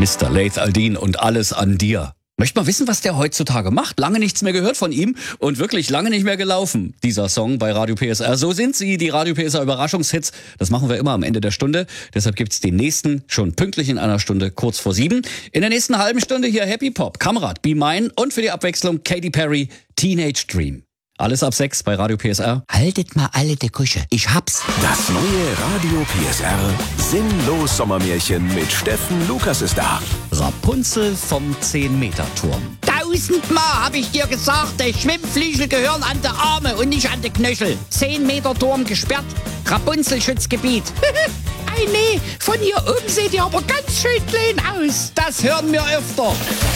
Mr. Laith Al-Deen und alles an dir. Möchte mal wissen, was der heutzutage macht? Lange nichts mehr gehört von ihm und wirklich lange nicht mehr gelaufen, dieser Song bei Radio PSR. So sind sie, die Radio PSR Überraschungshits. Das machen wir immer am Ende der Stunde. Deshalb gibt's den nächsten schon pünktlich in einer Stunde, kurz vor 7. In der nächsten halben Stunde hier Happy Pop, Kamerad, Be Mine und für die Abwechslung Katy Perry, Teenage Dream. Alles ab 6 bei Radio PSR. Haltet mal alle die Kusche, ich hab's. Das neue Radio PSR Sinnlos Sommermärchen mit Steffen Lukas ist da. Rapunzel vom 10-Meter-Turm. 1000-mal hab ich dir gesagt, die Schwimmflügel gehören an die Arme und nicht an die Knöchel. 10 Meter Turm gesperrt, Rapunzel-Schutzgebiet. Ei nee, von hier oben seht ihr aber ganz schön klein aus. Das hören wir öfter.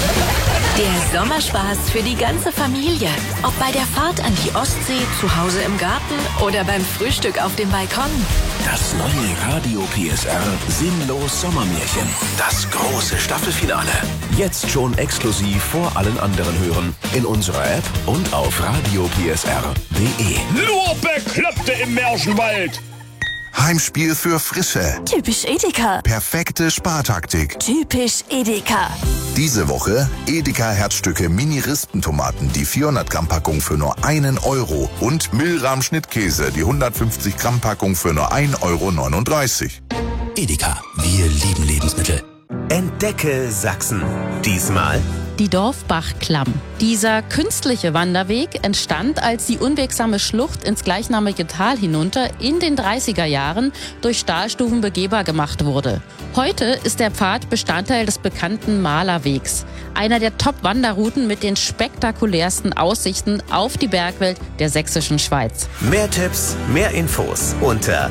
Der Sommerspaß für die ganze Familie. Ob bei der Fahrt an die Ostsee, zu Hause im Garten oder beim Frühstück auf dem Balkon. Das neue Radio PSR Sinnlos Sommermärchen. Das große Staffelfinale. Jetzt schon exklusiv vor allen anderen hören. In unserer App und auf radiopsr.de. Nur Bekloppte im Märchenwald. Heimspiel für Frische. Typisch Edeka. Perfekte Spartaktik. Typisch Edeka. Diese Woche Edeka Herzstücke Mini-Rispentomaten, die 400 Gramm Packung für nur 1 Euro. Und Milram Schnittkäse, die 150 Gramm Packung für nur 1,39 Euro. Edeka, wir lieben Lebensmittel. Entdecke Sachsen. Diesmal die Dorfbachklamm. Dieser künstliche Wanderweg entstand, als die unwegsame Schlucht ins gleichnamige Tal hinunter in den 30er Jahren durch Stahlstufen begehbar gemacht wurde. Heute ist der Pfad Bestandteil des bekannten Malerwegs, einer der Top-Wanderrouten mit den spektakulärsten Aussichten auf die Bergwelt der sächsischen Schweiz. Mehr Tipps, mehr Infos unter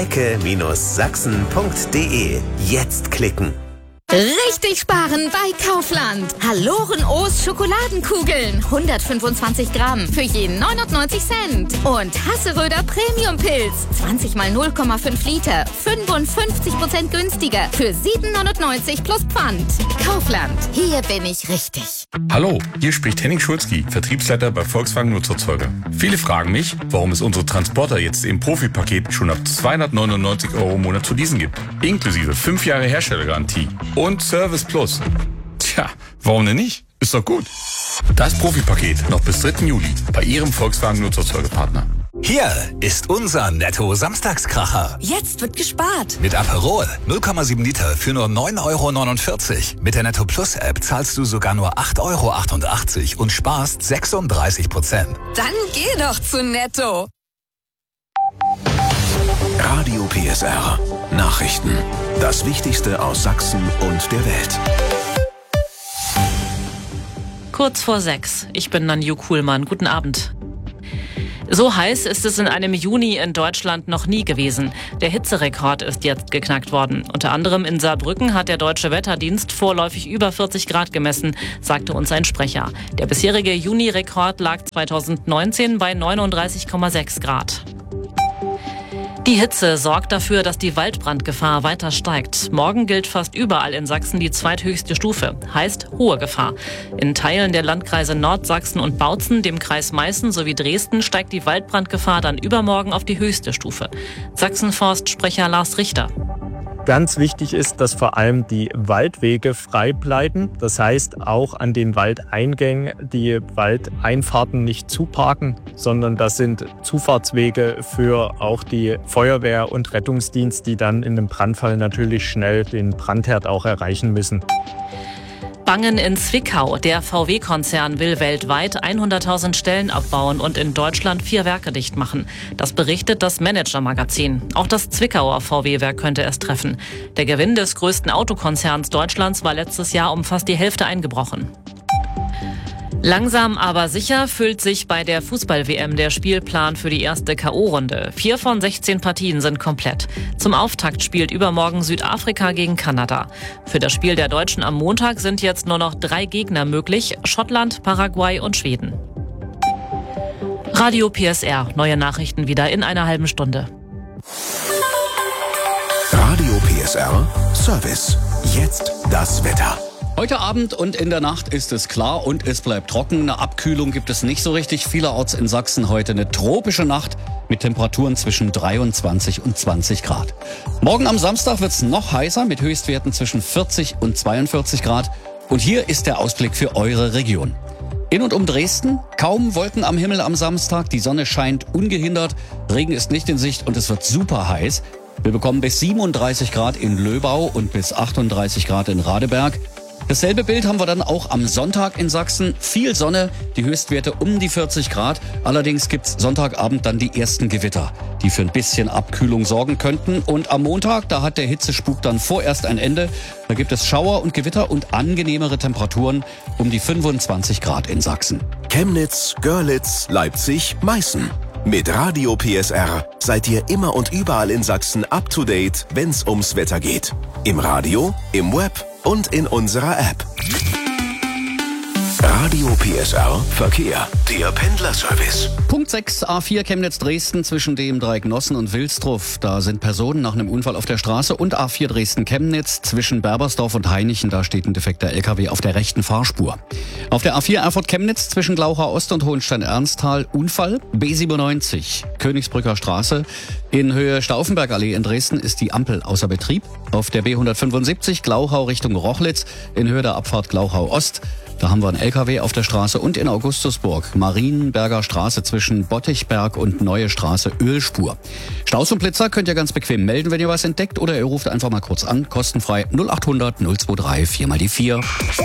entdecke-sachsen.de. Jetzt klicken. Richtig sparen bei Kaufland. Haloren-O's Schokoladenkugeln. 125 Gramm für je 99 Cent. Und Hasseröder Premium-Pilz. 20 mal 0,5 Liter. 55% günstiger. Für 7,99 plus Pfand. Kaufland. Hier bin ich richtig. Hallo, hier spricht Henning Schulzki, Vertriebsleiter bei Volkswagen Nutzerzeuger. Viele fragen mich, warum es unsere Transporter jetzt im Profipaket schon ab 299 € im Monat zu leasen gibt. Inklusive 5 Jahre Herstellergarantie. Und Service Plus. Tja, warum denn nicht? Ist doch gut. Das Profipaket noch bis 3. Juli bei Ihrem Volkswagen Nutzerzeugerpartner. Hier ist unser Netto-Samstagskracher. Jetzt wird gespart. Mit Aperol 0,7 Liter für nur 9,49 €. Mit der Netto Plus App zahlst du sogar nur 8,88 € und sparst 36%. Dann geh doch zu Netto. Radio PSR Nachrichten. Das Wichtigste aus Sachsen und der Welt. Kurz vor 6. Ich bin Nanju Kuhlmann. Guten Abend. So heiß ist es in einem Juni in Deutschland noch nie gewesen. Der Hitzerekord ist jetzt geknackt worden. Unter anderem in Saarbrücken hat der Deutsche Wetterdienst vorläufig über 40 Grad gemessen, sagte uns ein Sprecher. Der bisherige Juni-Rekord lag 2019 bei 39,6 Grad. Die Hitze sorgt dafür, dass die Waldbrandgefahr weiter steigt. Morgen gilt fast überall in Sachsen die zweithöchste Stufe, heißt hohe Gefahr. In Teilen der Landkreise Nordsachsen und Bautzen, dem Kreis Meißen sowie Dresden steigt die Waldbrandgefahr dann übermorgen auf die höchste Stufe. Sachsenforst-Sprecher Lars Richter. Ganz wichtig ist, dass vor allem die Waldwege frei bleiben. Das heißt, auch an den Waldeingängen die Waldeinfahrten nicht zuparken, sondern das sind Zufahrtswege für auch die Feuerwehr und Rettungsdienst, die dann in einem Brandfall natürlich schnell den Brandherd auch erreichen müssen. Bangen in Zwickau. Der VW-Konzern will weltweit 100.000 Stellen abbauen und in Deutschland 4 Werke dicht machen. Das berichtet das Manager-Magazin. Auch das Zwickauer VW-Werk könnte es treffen. Der Gewinn des größten Autokonzerns Deutschlands war letztes Jahr um fast die Hälfte eingebrochen. Langsam aber sicher füllt sich bei der Fußball-WM der Spielplan für die erste K.O.-Runde. 4 von 16 Partien sind komplett. Zum Auftakt spielt übermorgen Südafrika gegen Kanada. Für das Spiel der Deutschen am Montag sind jetzt nur noch 3 Gegner möglich: Schottland, Paraguay und Schweden. Radio PSR. Neue Nachrichten wieder in einer halben Stunde. Radio PSR Service. Jetzt das Wetter. Heute Abend und in der Nacht ist es klar und es bleibt trocken. Eine Abkühlung gibt es nicht so richtig. Vielerorts in Sachsen heute eine tropische Nacht mit Temperaturen zwischen 23 und 20 Grad. Morgen am Samstag wird's noch heißer mit Höchstwerten zwischen 40 und 42 Grad. Und hier ist der Ausblick für eure Region. In und um Dresden kaum Wolken am Himmel am Samstag, die Sonne scheint ungehindert, Regen ist nicht in Sicht und es wird super heiß. Wir bekommen bis 37 Grad in Löbau und bis 38 Grad in Radeberg. Dasselbe Bild haben wir dann auch am Sonntag in Sachsen. Viel Sonne, die Höchstwerte um die 40 Grad. Allerdings gibt's Sonntagabend dann die ersten Gewitter, die für ein bisschen Abkühlung sorgen könnten. Und am Montag, da hat der Hitzespuk dann vorerst ein Ende. Da gibt es Schauer und Gewitter und angenehmere Temperaturen um die 25 Grad in Sachsen. Chemnitz, Görlitz, Leipzig, Meißen. Mit Radio PSR seid ihr immer und überall in Sachsen up to date, wenn's ums Wetter geht. Im Radio, im Web und in unserer App. Radio PSR Verkehr, der Pendlerservice. Punkt 6, A4 Chemnitz-Dresden zwischen dem Dreieck Nossen und Wilsdruff. Da sind Personen nach einem Unfall auf der Straße. Und A4 Dresden-Chemnitz zwischen Berbersdorf und Heinichen. Da steht ein defekter LKW auf der rechten Fahrspur. Auf der A4 Erfurt-Chemnitz zwischen Glauchau Ost und Hohenstein-Ernsthal Unfall. B97 Königsbrücker Straße. In Höhe Stauffenbergallee in Dresden ist die Ampel außer Betrieb. Auf der B175 Glauchau Richtung Rochlitz in Höhe der Abfahrt Glauchau Ost. Da haben wir einen LKW auf der Straße und in Augustusburg, Marienberger Straße zwischen Bottichberg und Neue Straße Ölspur. Staus und Blitzer könnt ihr ganz bequem melden, wenn ihr was entdeckt, oder ihr ruft einfach mal kurz an, kostenfrei 0800 023 4 mal die 4.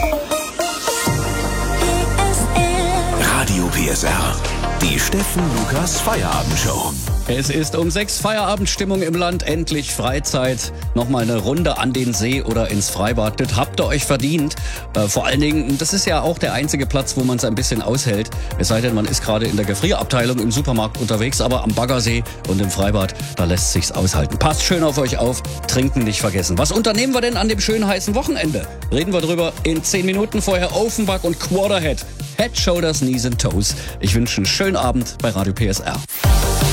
Radio PSR, die Steffen Lukas Feierabendshow. Es ist um 6 Feierabendstimmung im Land, endlich Freizeit. Nochmal eine Runde an den See oder ins Freibad, das habt ihr euch verdient. Vor allen Dingen, das ist ja auch der einzige Platz, wo man es ein bisschen aushält. Es sei denn, man ist gerade in der Gefrierabteilung im Supermarkt unterwegs, aber am Baggersee und im Freibad, da lässt sich's aushalten. Passt schön auf euch auf, trinken nicht vergessen. Was unternehmen wir denn an dem schönen heißen Wochenende? Reden wir drüber in 10 Minuten. Vorher Offenbach und Quarterhead. Head, Shoulders, Knees and Toes. Ich wünsche einen schönen Abend bei Radio PSR.